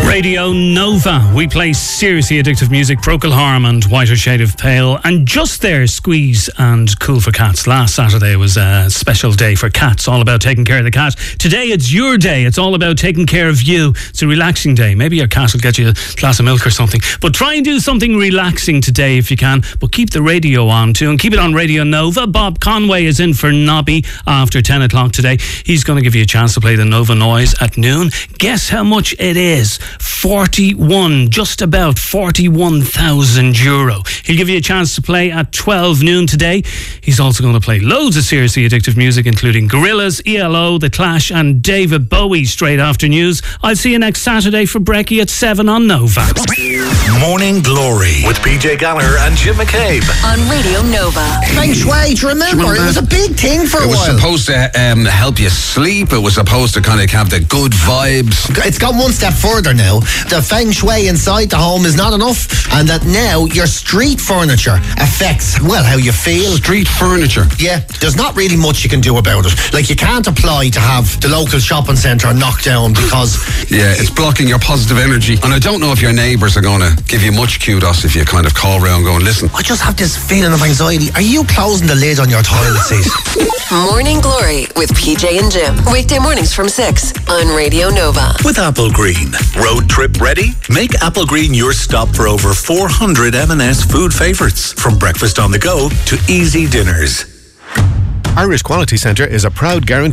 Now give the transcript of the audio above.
Radio Nova. We play seriously addictive music, Procol Harum and Whiter Shade of Pale. And just there, Squeeze and Cool for Cats. Last Saturday was a special day for cats, all about taking care of the cat. Today it's your day. It's all about taking care of you. It's a relaxing day. Maybe your cat will get you a glass of milk or something. But try and do something relaxing today if you can. But keep the radio on too, and keep it on Radio Nova. Bob Conway is in for Nobby after 10 o'clock today. He's going to give you a chance to play the Nova Noise at noon. Guess how much it is? 41, just about 41,000 euro. He'll give you a chance to play at 12 noon today. He's also going to play loads of seriously addictive music, including Gorillaz, ELO, The Clash and David Bowie straight after news. I'll see you next Saturday for Brekkie at 7 on Nova. Morning Glory with PJ Gallagher and Jim McCabe on Radio Nova. Feng Shui, do you remember? It was a big thing for a while. It was supposed to help you sleep. It was supposed to kind of have the good vibes. It's gone one step further now. The Feng Shui inside the home is not enough, and that now your street furniture affects, well, how you feel. Street furniture? Yeah, there's not really much you can do about it. Like, you can't apply to have the local shopping centre knocked down because... Yeah, it's blocking your positive energy. And I don't know if your neighbours are going to give you much kudos if you kind of call round going, listen. I just have this feeling of anxiety. Are you closing the lid on your toilet seat? Morning Glory with PJ and Jim. Weekday mornings from 6 on Radio Nova. With Apple Green. Road trip ready? Make Apple Green your stop for over 400 M&S food favourites. From breakfast on the go to easy dinners. Irish Quality Centre is a proud guarantee